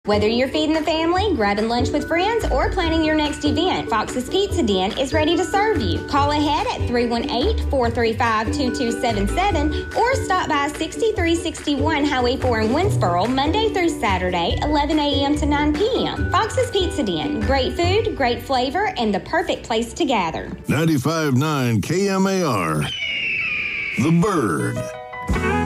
Whether you're feeding the family, grabbing lunch with friends, or planning your next event, Fox's Pizza Den is ready to serve you. Call ahead at 318-435-2277 or stop by 6361 Highway 4 in Winsboro Monday through Saturday, 11 a.m. to 9 p.m. Fox's Pizza Den. Great food, great flavor, and the perfect place to gather. 95.9 KMAR. The Bird.